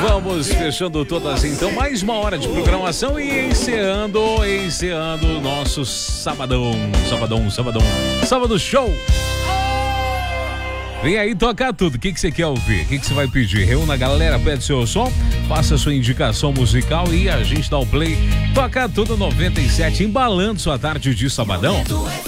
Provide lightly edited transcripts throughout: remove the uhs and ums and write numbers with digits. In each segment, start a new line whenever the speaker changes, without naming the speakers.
Vamos fechando todas então, mais uma hora de programação e encerrando o nosso sabadão show. Vem aí tocar tudo, o que você quer ouvir? O que você vai pedir? Reúna a galera, pede seu som, faça sua indicação musical e a gente dá o play. Toca tudo 97, embalando sua tarde de sabadão.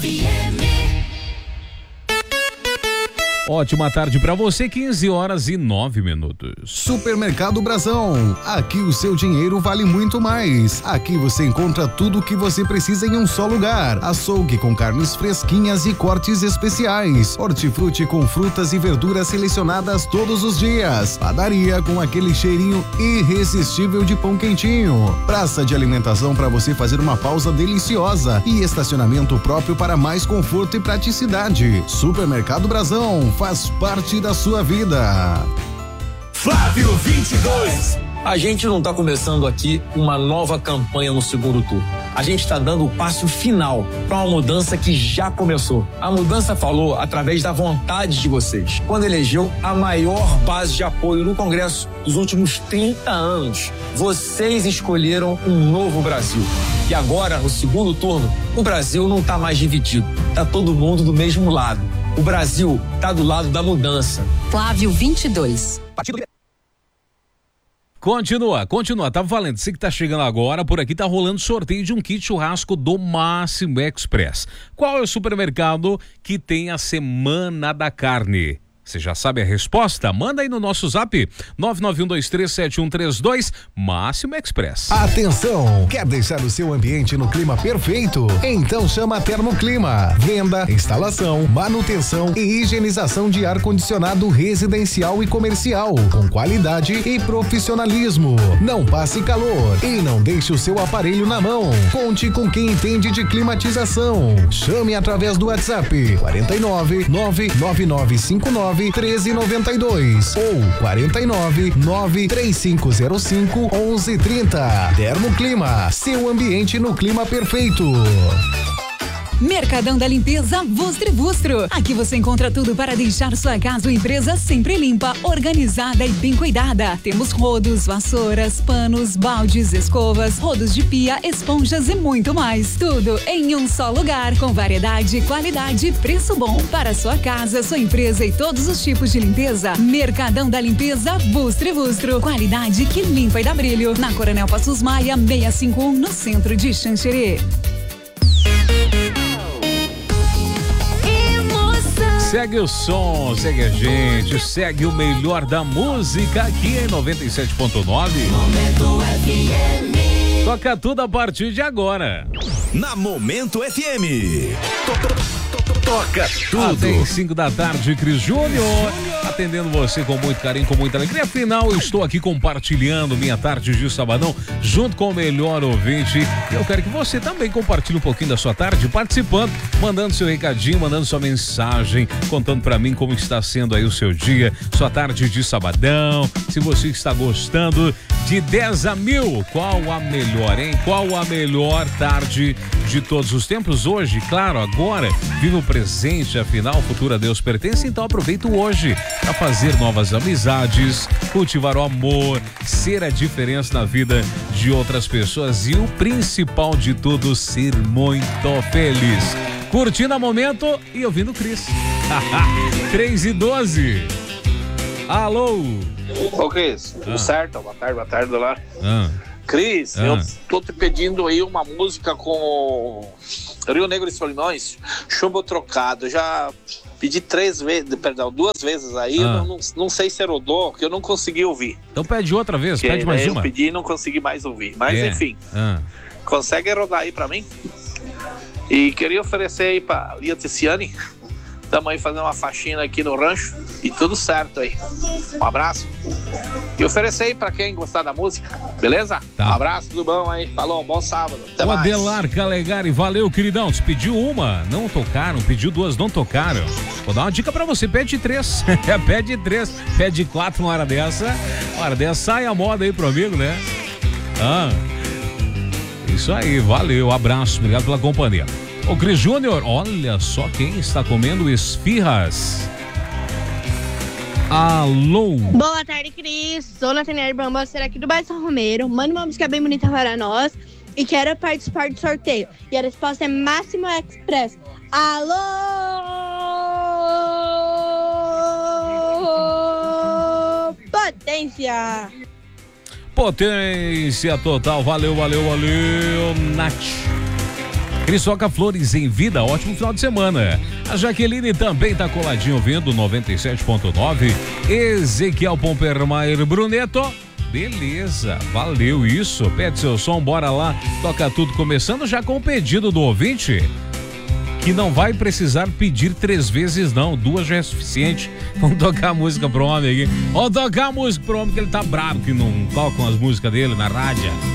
Ótima tarde pra você, 15h09.
Supermercado Brasão. Aqui o seu dinheiro vale muito mais. Aqui você encontra tudo o que você precisa em um só lugar. Açougue com carnes fresquinhas e cortes especiais. Hortifruti com frutas e verduras selecionadas todos os dias. Padaria com aquele cheirinho irresistível de pão quentinho. Praça de alimentação para você fazer uma pausa deliciosa. E estacionamento próprio para mais conforto e praticidade. Supermercado Brasão. Faz parte da sua vida.
Flávio 22. A gente não está começando aqui uma nova campanha no segundo turno. A gente está dando o passo final para uma mudança que já começou. A mudança falou através da vontade de vocês. Quando elegeu a maior base de apoio no Congresso dos últimos 30 anos. Vocês escolheram um novo Brasil. E agora, no segundo turno, o Brasil não está mais dividido. Está todo mundo do mesmo lado. O Brasil está do lado da mudança.
Flávio 22.
Continua, tá valendo. Você que tá chegando agora, por aqui tá rolando sorteio de um kit churrasco do Máximo Express. Qual é o supermercado que tem a Semana da Carne? Você já sabe a resposta? Manda aí no nosso zap 991237132 Máximo Express.
Atenção! Quer deixar o seu ambiente no clima perfeito? Então chama a Termoclima. Venda, instalação, manutenção e higienização de ar-condicionado residencial e comercial, com qualidade e profissionalismo. Não passe calor e não deixe o seu aparelho na mão. Conte com quem entende de climatização. Chame através do WhatsApp 49 99959 1392 ou 49 93505 1130. Termoclima, seu ambiente no clima perfeito.
Mercadão da Limpeza Vustro. Aqui você encontra tudo para deixar sua casa ou empresa sempre limpa, organizada e bem cuidada. Temos rodos, vassouras, panos, baldes, escovas, rodos de pia, esponjas e muito mais. Tudo em um só lugar, com variedade, qualidade e preço bom para sua casa, sua empresa e todos os tipos de limpeza. Mercadão da Limpeza Vustro. Qualidade que limpa e dá brilho. Na Coronel Passos Maia 651, no centro de Xanxerê.
Segue o som, segue a gente, segue o melhor da música aqui em 97.9.
Momento FM.
Toca tudo a partir de agora.
Na Momento FM. Toca tudo.
Até 5 da tarde, Cris Júnior, atendendo você com muito carinho, com muita alegria. Afinal, eu estou aqui compartilhando minha tarde de sabadão junto com o melhor ouvinte. E eu quero que você também compartilhe um pouquinho da sua tarde, participando, mandando seu recadinho, mandando sua mensagem, contando pra mim como está sendo aí o seu dia, sua tarde de sabadão. Se você está gostando de 10 a 1000, qual a melhor, hein? Qual a melhor tarde de todos os tempos? Hoje, claro, agora, viva o presente, afinal, o futuro a Deus pertence, então aproveita o hoje para fazer novas amizades, cultivar o amor, ser a diferença na vida de outras pessoas e o principal de tudo, ser muito feliz. Curtindo a momento e ouvindo o Cris. 3:12. Alô?
Ô Cris, tudo certo? Boa tarde, lá. Cris,
Ah.
eu tô te pedindo aí uma música com Rio Negro e Solimões, Chumbo Trocado. Eu já pedi 2 vezes aí, não sei se rodou, porque eu não consegui ouvir.
Então pede outra vez, pede mais uma.
Eu pedi e não consegui mais ouvir, mas enfim, consegue rodar aí pra mim? E queria oferecer aí pra Lia Ticiane, estamos aí fazendo uma faxina aqui no rancho e tudo certo aí. Um abraço. E oferecer aí pra quem gostar da música, beleza?
Tá.
Um abraço, tudo bom aí? Falou, bom sábado. Até
O
mais.
Adelar Calegari, valeu, queridão. Você pediu uma, não tocaram. Pediu 2, não tocaram. Vou dar uma dica pra você, pede 3. Pede 3, pede 4 uma hora dessa. Uma hora dessa sai a moda aí pro amigo, né? Isso aí, valeu, abraço, obrigado pela companhia. Ô Cris Júnior, olha só quem está comendo esfirras. Alô?
Boa tarde, Cris. Sou Nathaniel Bambocer aqui do bairro São Romero. Manda uma música bem bonita para nós e quero participar do sorteio. E a resposta é Máximo Express. Alô? Potência!
Potência total. Valeu, Nath. Crisoca Flores em vida, ótimo final de semana. A Jaqueline também tá coladinho ouvindo 97.9. Ezequiel Pompermaier Bruneto. Beleza, valeu isso. Pede seu som, bora lá. Toca tudo, começando já com o pedido do ouvinte, que não vai precisar pedir 3 vezes não, 2 já é suficiente. Vamos tocar a música pro homem aqui. Vamos tocar a música pro homem, que ele tá bravo que não tocam as músicas dele na rádio.